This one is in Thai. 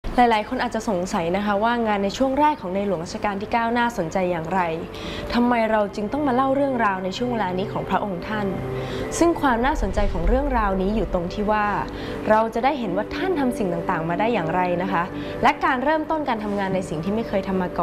หลายๆคนอาจจะสงสัยนะคะว่างานในช่วงแรกของในหลวงรัชกาลที่ 9น่าสนใจอย่างไรทำไมเราจึงต้องมาเล่าเรื่องราวในช่วงเวลานี้ของพระองค์ท่านซึ่งความน่าสนใจของเรื่องราวนี้อยู่ตรงที่ว่าเราจะได้เห็นว่าท่านทำสิ่งต่างๆมาได้อย่างไรนะคะและการเริ่มต้นการทำงานในสิ่งที่ไม่เคยทำมาก่อน